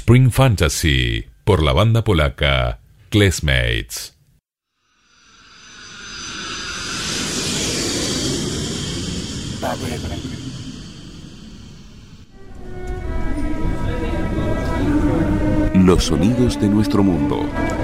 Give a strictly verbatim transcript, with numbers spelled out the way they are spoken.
Spring Fantasy, por la banda polaca Klezmates. Los sonidos de nuestro mundo.